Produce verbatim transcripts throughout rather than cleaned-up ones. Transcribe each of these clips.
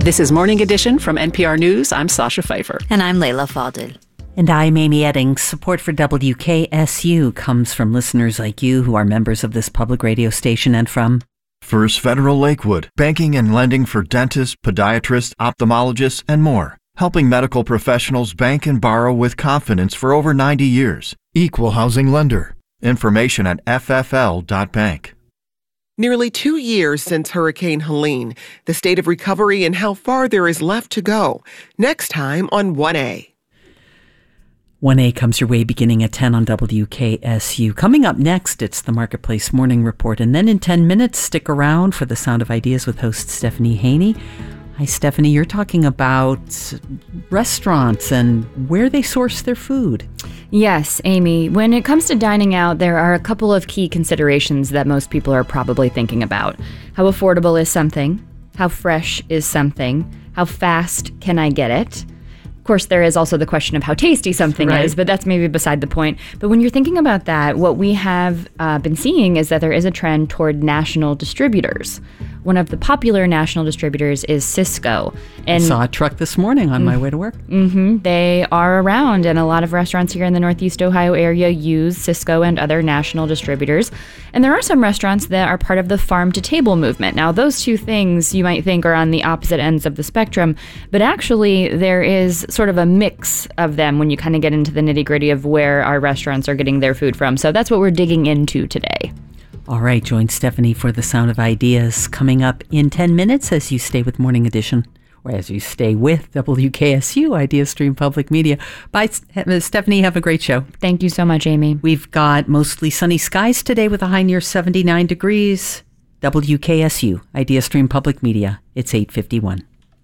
This is Morning Edition from N P R News. I'm Sasha Pfeiffer. And I'm Leila Fadel. And I'm Amy Eddings. Support for W K S U comes from listeners like you who are members of this public radio station and from First Federal Lakewood, banking and lending for dentists, podiatrists, ophthalmologists, and more. Helping medical professionals bank and borrow with confidence for over ninety years. Equal housing lender. Information at f f l dot bank. Nearly two years since Hurricane Helene, the state of recovery and how far there is left to go. Next time on one A. one A comes your way beginning at ten on W K S U. Coming up next, it's the Marketplace Morning Report. And then in ten minutes, stick around for the Sound of Ideas with host Stephanie Haney. Hi, Stephanie. You're talking about restaurants and where they source their food. Yes, Amy. When it comes to dining out, there are a couple of key considerations that most people are probably thinking about. How affordable is something? How fresh is something? How fast can I get it? Of course, there is also the question of how tasty something right. is, but that's maybe beside the point. But when you're thinking about that, what we have uh, been seeing is that there is a trend toward national distributors. One of the popular national distributors is Sysco. And I saw a truck this morning on mm, my way to work. Mm-hmm, they are around, and a lot of restaurants here in the Northeast Ohio area use Sysco and other national distributors. And there are some restaurants that are part of the farm-to-table movement. Now, those two things you might think are on the opposite ends of the spectrum, but actually there is sort of a mix of them when you kind of get into the nitty-gritty of where our restaurants are getting their food from. So that's what we're digging into today. All right, join Stephanie for the Sound of Ideas coming up in ten minutes as you stay with Morning Edition, or as you stay with W K S U, Idea Stream Public Media. Bye, Stephanie. Have a great show. Thank you so much, Amy. We've got mostly sunny skies today with a high near seventy-nine degrees. W K S U, Idea Stream Public Media. It's eight fifty-one.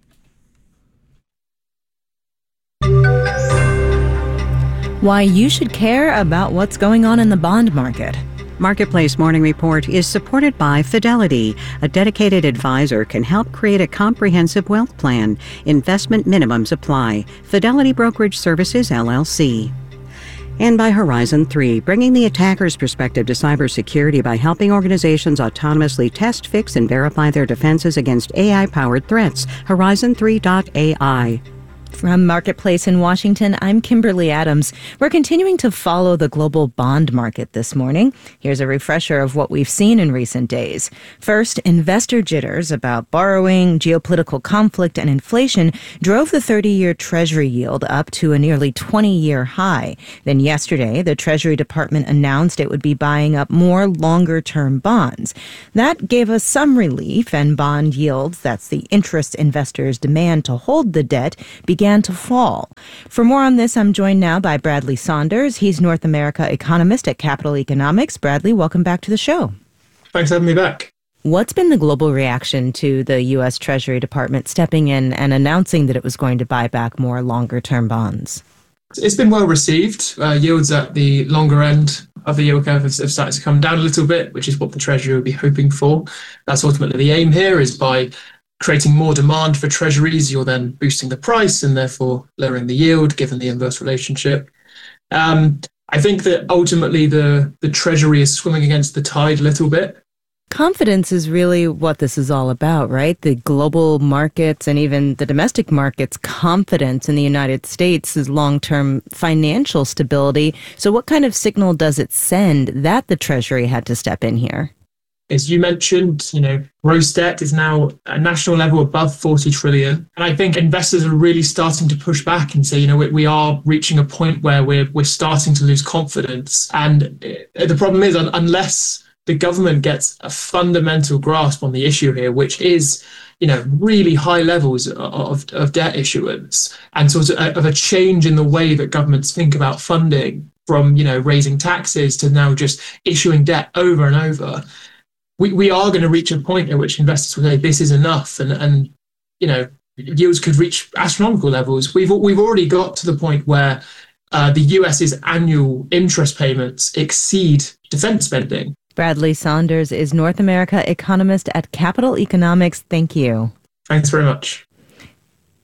Why you should care about what's going on in the bond market. Marketplace Morning Report is supported by Fidelity. A dedicated advisor can help create a comprehensive wealth plan. Investment minimums apply. Fidelity Brokerage Services, L L C. And by Horizon three, bringing the attacker's perspective to cybersecurity by helping organizations autonomously test, fix, and verify their defenses against A I-powered threats. Horizon three dot A I. From Marketplace in Washington, I'm Kimberly Adams. We're continuing to follow the global bond market this morning. Here's a refresher of what we've seen in recent days. First, investor jitters about borrowing, geopolitical conflict, and inflation drove the thirty-year Treasury yield up to a nearly twenty-year high. Then yesterday, the Treasury Department announced it would be buying up more longer-term bonds. That gave us some relief, and bond yields, that's the interest investors demand to hold the debt, began to fall. For more on this, I'm joined now by Bradley Saunders. He's North America economist at Capital Economics. Bradley, welcome back to the show. Thanks for having me back. What's been the global reaction to the U S Treasury Department stepping in and announcing that it was going to buy back more longer-term bonds? It's been well received. Uh, yields at the longer end of the yield curve have, have started to come down a little bit, which is what the Treasury would be hoping for. That's ultimately the aim here, is by creating more demand for treasuries, you're then boosting the price and therefore lowering the yield, given the inverse relationship. Um, I think that ultimately the, the treasury is swimming against the tide a little bit. Confidence is really what this is all about, right? The global markets and even the domestic markets' confidence in the United States' long-term financial stability. So what kind of signal does it send that the Treasury had to step in here? As you mentioned, you know, gross debt is now at a national level above forty trillion. And I think investors are really starting to push back and say, you know, we, we are reaching a point where we're we're starting to lose confidence. And the problem is, unless the government gets a fundamental grasp on the issue here, which is, you know, really high levels of, of debt issuance and sort of, of a change in the way that governments think about funding, from, you know, raising taxes to now just issuing debt over and over, we, we are going to reach a point at which investors will say this is enough, and, and you know, yields could reach astronomical levels. We've we've already got to the point where uh, the US's annual interest payments exceed defense spending. Bradley Saunders is North America economist at Capital Economics. Thank you. Thanks very much.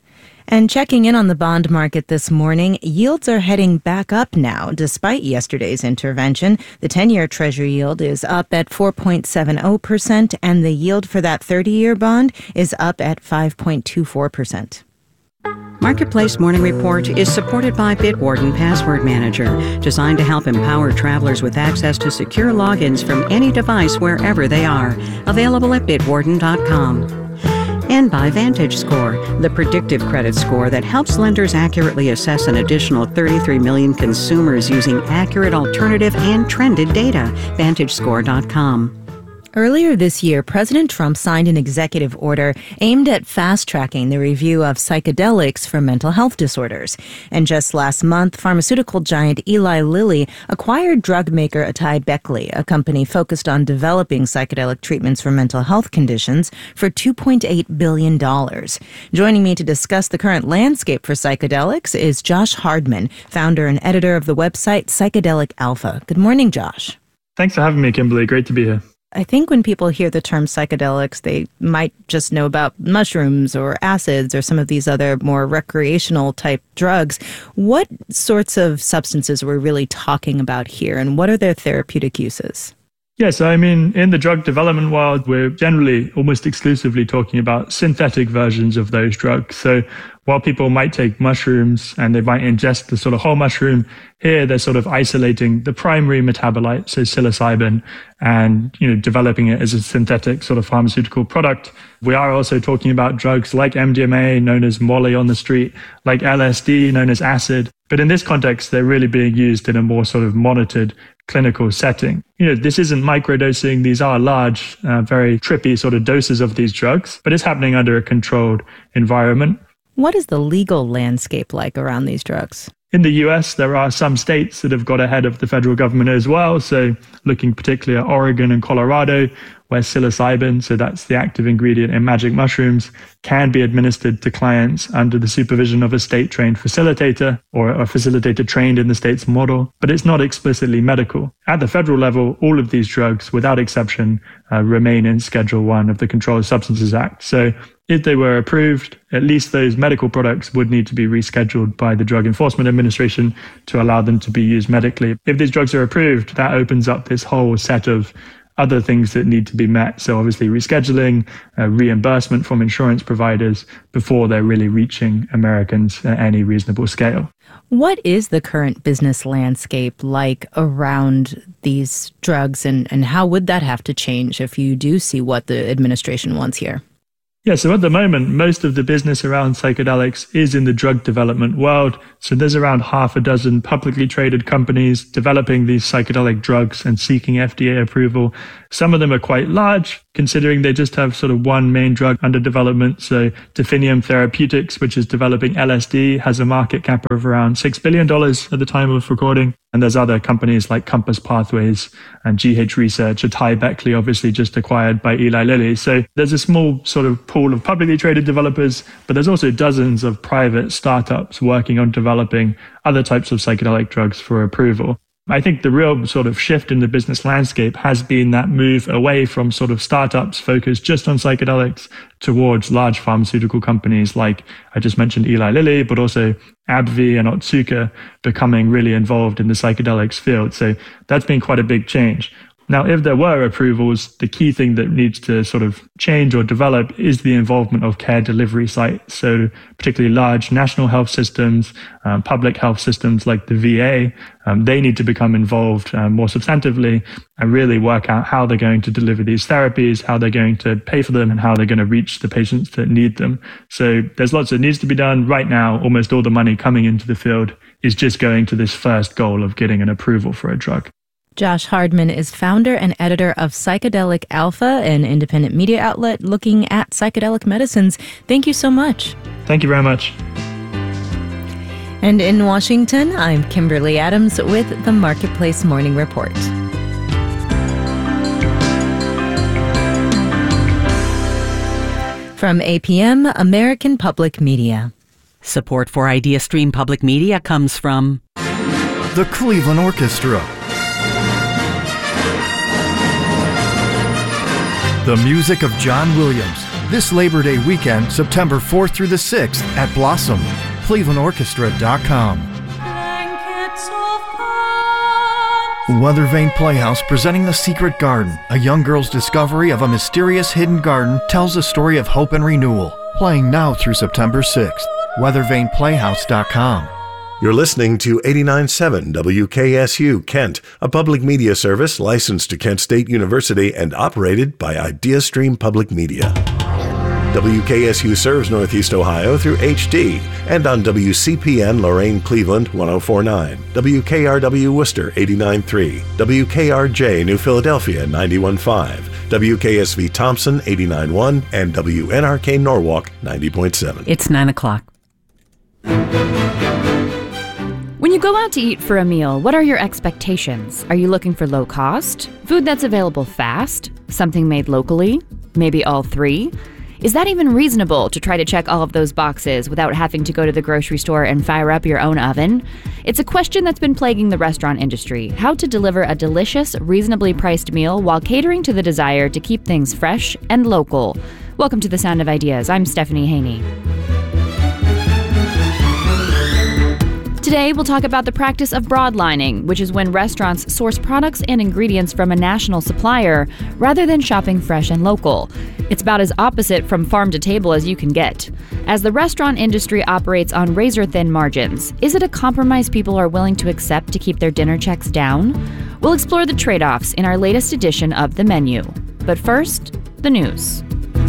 And checking in on the bond market this morning, yields are heading back up now despite yesterday's intervention. The ten-year Treasury yield is up at four point seven zero percent, and the yield for that thirty-year bond is up at five point two four percent. Marketplace Morning Report is supported by Bitwarden Password Manager, designed to help empower travelers with access to secure logins from any device wherever they are. Available at bitwarden dot com. And by VantageScore, the predictive credit score that helps lenders accurately assess an additional thirty-three million consumers using accurate alternative and trended data. Vantage Score dot com. Earlier this year, President Trump signed an executive order aimed at fast-tracking the review of psychedelics for mental health disorders. And just last month, pharmaceutical giant Eli Lilly acquired drug maker Atai Beckley, a company focused on developing psychedelic treatments for mental health conditions, for two point eight billion dollars. Joining me to discuss the current landscape for psychedelics is Josh Hardman, founder and editor of the website Psychedelic Alpha. Good morning, Josh. Thanks for having me, Kimberly. Great to be here. I think when people hear the term psychedelics, they might just know about mushrooms or acids or some of these other more recreational type drugs. What sorts of substances are we really talking about here, and what are their therapeutic uses? Yeah, so I mean, in the drug development world, we're generally almost exclusively talking about synthetic versions of those drugs. So while people might take mushrooms and they might ingest the sort of whole mushroom, here they're sort of isolating the primary metabolite, so psilocybin, and you know developing it as a synthetic sort of pharmaceutical product. We are also talking about drugs like M D M A, known as Molly on the street, like L S D, known as acid. But in this context, they're really being used in a more sort of monitored clinical setting. You know, this isn't microdosing. These are large, uh, very trippy sort of doses of these drugs, but it's happening under a controlled environment. What is the legal landscape like around these drugs? In the U S, there are some states that have got ahead of the federal government as well. So looking particularly at Oregon and Colorado, where psilocybin, so that's the active ingredient in magic mushrooms, can be administered to clients under the supervision of a state-trained facilitator or a facilitator trained in the state's model, but it's not explicitly medical. At the federal level, all of these drugs, without exception, uh, remain in Schedule one of the Controlled Substances Act. So if they were approved, at least those medical products would need to be rescheduled by the Drug Enforcement Administration to allow them to be used medically. If these drugs are approved, that opens up this whole set of other things that need to be met. So obviously rescheduling, uh, reimbursement from insurance providers before they're really reaching Americans at any reasonable scale. What is the current business landscape like around these drugs, and, and how would that have to change if you do see what the administration wants here? Yeah, so at the moment, most of the business around psychedelics is in the drug development world. So there's around half a dozen publicly traded companies developing these psychedelic drugs and seeking F D A approval. Some of them are quite large, considering they just have sort of one main drug under development. So Definium Therapeutics, which is developing L S D, has a market cap of around six billion dollars at the time of recording. And there's other companies like Compass Pathways and G H Research, Atai Beckley, obviously just acquired by Eli Lilly. So there's a small sort of pool of publicly traded developers, but there's also dozens of private startups working on developing other types of psychedelic drugs for approval. I think the real sort of shift in the business landscape has been that move away from sort of startups focused just on psychedelics towards large pharmaceutical companies like I just mentioned Eli Lilly, but also AbbVie and Otsuka becoming really involved in the psychedelics field. So that's been quite a big change. Now, if there were approvals, the key thing that needs to sort of change or develop is the involvement of care delivery sites. So particularly large national health systems, um, public health systems like the V A, um, they need to become involved um, more substantively and really work out how they're going to deliver these therapies, how they're going to pay for them, and how they're going to reach the patients that need them. So there's lots that needs to be done. Right now, almost all the money coming into the field is just going to this first goal of getting an approval for a drug. Josh Hardman is founder and editor of Psychedelic Alpha, an independent media outlet looking at psychedelic medicines. Thank you so much. Thank you very much. And in Washington, I'm Kimberly Adams with the Marketplace Morning Report. From A P M, American Public Media. Support for IdeaStream Public Media comes from the Cleveland Orchestra, the music of John Williams, This Labor Day weekend, September fourth through the sixth at Blossom. Cleveland Orchestra dot com. Weathervane Playhouse presenting The Secret Garden, a young girl's discovery of a mysterious hidden garden, tells a story of hope and renewal. Playing now through September sixth. Weathervane Playhouse dot com. You're listening to eighty-nine point seven W K S U Kent, a public media service licensed to Kent State University and operated by IdeaStream Public Media. W K S U serves Northeast Ohio through H D and on W C P N Lorain Cleveland one oh four point nine, W K R W Worcester eighty-nine point three, W K R J New Philadelphia ninety-one point five, W K S V Thompson eighty-nine point one, and W N R K Norwalk ninety point seven. It's nine o'clock. When you go out to eat for a meal, what are your expectations? Are you looking for low cost? Food that's available fast? Something made locally? Maybe all three? Is that even reasonable to try to check all of those boxes without having to go to the grocery store and fire up your own oven? It's a question that's been plaguing the restaurant industry: how to deliver a delicious, reasonably priced meal while catering to the desire to keep things fresh and local. Welcome to The Sound of Ideas. I'm Stephanie Haney. Today, we'll talk about the practice of broadlining, which is when restaurants source products and ingredients from a national supplier rather than shopping fresh and local. It's about as opposite from farm to table as you can get. As the restaurant industry operates on razor-thin margins, is it a compromise people are willing to accept to keep their dinner checks down? We'll explore the trade-offs in our latest edition of The Menu. But first, the news.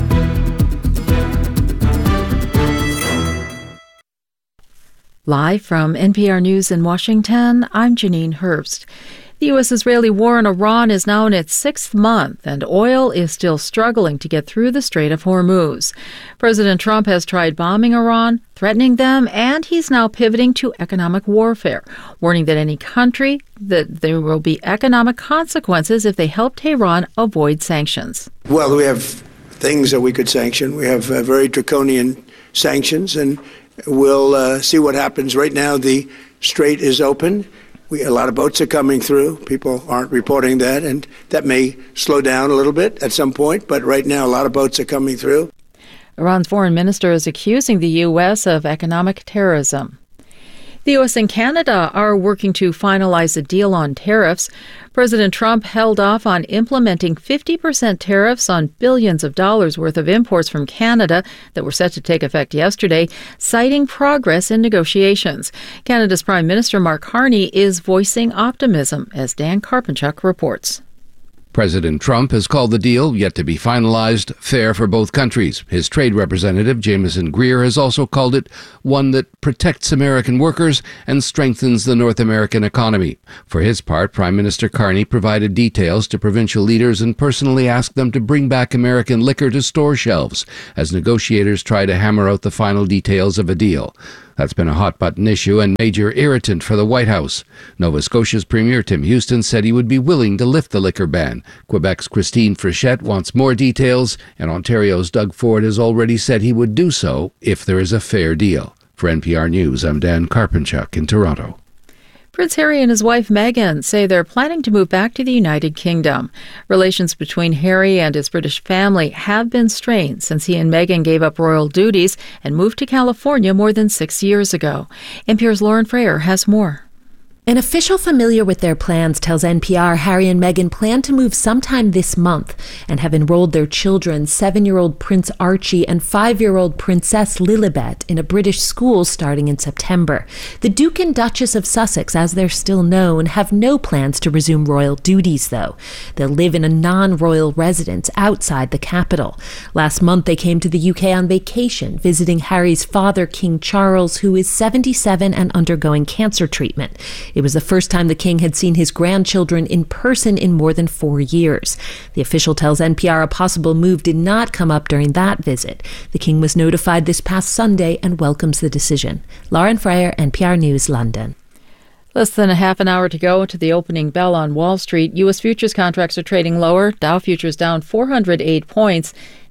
Live from N P R News in Washington, I'm Janine Herbst. The U S-Israeli war in Iran is now in its sixth month, and oil is still struggling to get through the Strait of Hormuz. President Trump has tried bombing Iran, threatening them, and he's now pivoting to economic warfare, warning that any country that there will be economic consequences if they help Tehran avoid sanctions. Well, we have things that we could sanction. We have uh, very draconian sanctions, and we'll uh, see what happens. Right now, the strait is open. We, a lot of boats are coming through. People aren't reporting that, and that may slow down a little bit at some point. But right now, a lot of boats are coming through. Iran's foreign minister is accusing the U S of economic terrorism. The U S and Canada are working to finalize a deal on tariffs. President Trump held off on implementing fifty percent tariffs on billions of dollars worth of imports from Canada that were set to take effect yesterday, citing progress in negotiations. Canada's Prime Minister Mark Carney is voicing optimism, as Dan Karpenchuk reports. President Trump has called the deal, yet to be finalized, fair for both countries. His trade representative, Jameson Greer, has also called it one that protects American workers and strengthens the North American economy. For his part, Prime Minister Carney provided details to provincial leaders and personally asked them to bring back American liquor to store shelves as negotiators try to hammer out the final details of a deal. That's been a hot-button issue and major irritant for the White House. Nova Scotia's Premier Tim Houston said he would be willing to lift the liquor ban. Quebec's Christine Frechette wants more details, and Ontario's Doug Ford has already said he would do so if there is a fair deal. For N P R News, I'm Dan Karpenchuk in Toronto. Prince Harry and his wife Meghan say they're planning to move back to the United Kingdom. Relations between Harry and his British family have been strained since he and Meghan gave up royal duties and moved to California more than six years ago. N P R's Lauren Freyer has more. An official familiar with their plans tells N P R Harry and Meghan plan to move sometime this month and have enrolled their children, seven-year-old Prince Archie and five-year-old Princess Lilibet, in a British school starting in September. The Duke and Duchess of Sussex, as they're still known, have no plans to resume royal duties, though. They'll live in a non-royal residence outside the capital. Last month, they came to the U K on vacation, visiting Harry's father, King Charles, who is seventy-seven and undergoing cancer treatment. It was the first time the king had seen his grandchildren in person in more than four years. The official tells N P R a possible move did not come up during that visit. The king was notified this past Sunday and welcomes the decision. Lauren Freyer, N P R News, London. Less than a half an hour to go to the opening bell on Wall Street. U S futures contracts are trading lower. Dow futures down four hundred eight points.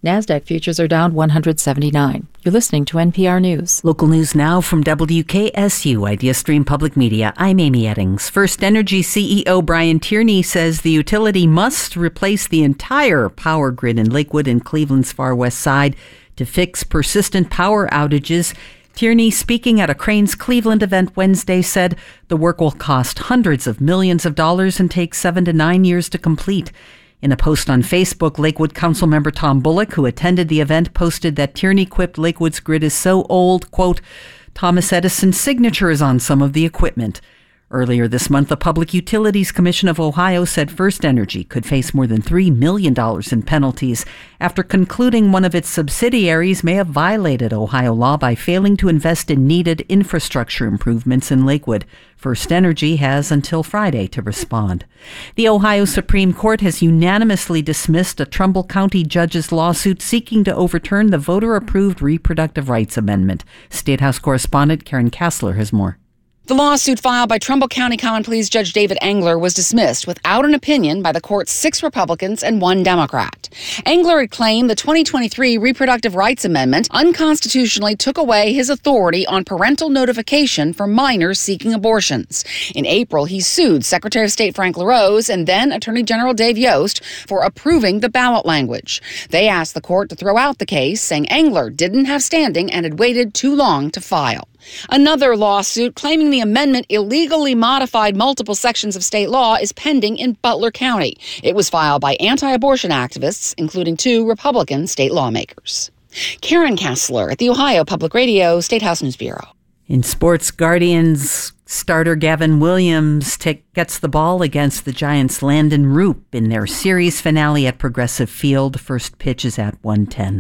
NASDAQ futures are down one hundred seventy-nine. You're listening to N P R News. Local news now from W K S U, Idea Stream Public Media. I'm Amy Eddings. First Energy C E O Brian Tierney says the utility must replace the entire power grid in Lakewood and Cleveland's far west side to fix persistent power outages. Tierney, speaking at a Cranes Cleveland event Wednesday, said the work will cost hundreds of millions of dollars and take seven to nine years to complete. In a post on Facebook, Lakewood Councilmember Tom Bullock, who attended the event, posted that Tierney quipped Lakewood's grid is so old, quote, Thomas Edison's signature is on some of the equipment. Earlier this month, the Public Utilities Commission of Ohio said First Energy could face more than three million dollars in penalties after concluding one of its subsidiaries may have violated Ohio law by failing to invest in needed infrastructure improvements in Lakewood. First Energy has until Friday to respond. The Ohio Supreme Court has unanimously dismissed a Trumbull County judge's lawsuit seeking to overturn the voter-approved reproductive rights amendment. State House correspondent Karen Kassler has more. The lawsuit filed by Trumbull County Common Pleas Judge David Engler was dismissed without an opinion by the court's six Republicans and one Democrat. Engler had claimed the twenty twenty-three Reproductive Rights Amendment unconstitutionally took away his authority on parental notification for minors seeking abortions. In April, he sued Secretary of State Frank LaRose and then Attorney General Dave Yost for approving the ballot language. They asked the court to throw out the case, saying Engler didn't have standing and had waited too long to file. Another lawsuit claiming the amendment illegally modified multiple sections of state law is pending in Butler County. It was filed by anti-abortion activists, including two Republican state lawmakers. Karen Kassler at the Ohio Public Radio State House News Bureau. In sports, Guardians starter Gavin Williams t- gets the ball against the Giants' Landon Roop in their series finale at Progressive Field. First pitch is at one ten.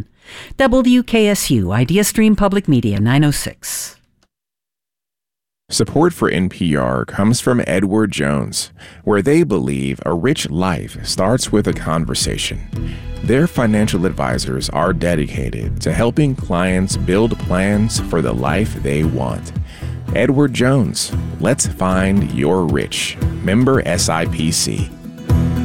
W K S U, Idea Stream Public Media, nine oh six. Support for N P R comes from Edward Jones, where they believe a rich life starts with a conversation. Their financial advisors are dedicated to helping clients build plans for the life they want. Edward Jones, let's find your rich. Member S I P C.